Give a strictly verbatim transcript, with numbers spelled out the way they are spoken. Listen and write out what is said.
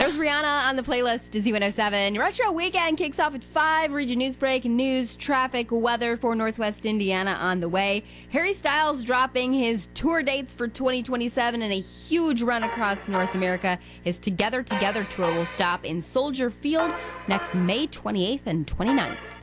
There's Rihanna on the playlist to Z one oh seven. Retro Weekend kicks off at five. Region News Break, news, traffic, weather for Northwest Indiana on the way. Harry Styles dropping his tour dates for twenty twenty-seven and a huge run across North America. His Together Together tour will stop in Soldier Field next May twenty-eighth and twenty-ninth.